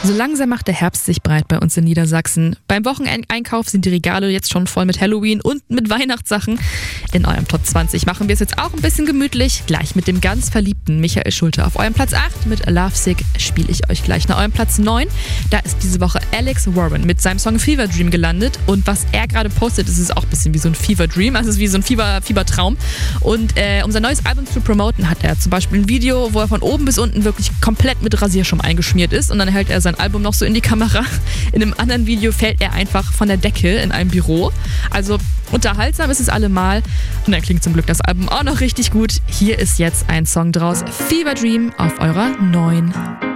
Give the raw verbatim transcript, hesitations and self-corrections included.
So langsam macht der Herbst sich breit bei uns in Niedersachsen. Beim Wochenendeinkauf sind die Regale jetzt schon voll mit Halloween und mit Weihnachtssachen. In eurem Top zwanzig machen wir es jetzt auch ein bisschen gemütlich. Gleich mit dem ganz verliebten Michael Schulte. Auf eurem Platz acht mit Lovesick spiele ich euch gleich. Nach eurem Platz neun, da ist diese Woche Alex Warren mit seinem Song Fever Dream gelandet. Und was er gerade postet, ist es auch ein bisschen wie so ein Fever Dream. Also es ist wie so ein Fieber, Fiebertraum. Und äh, um sein neues Album zu promoten, hat er zum Beispiel ein Video, wo er von oben bis unten wirklich komplett mit Rasierschaum eingeschmiert ist. Und dann hält er sein Album noch so in die Kamera. In einem anderen Video fällt er einfach von der Decke in einem Büro. Also unterhaltsam ist es allemal. Und dann klingt zum Glück das Album auch noch richtig gut. Hier ist jetzt ein Song draus. Fever Dream auf eurer neun.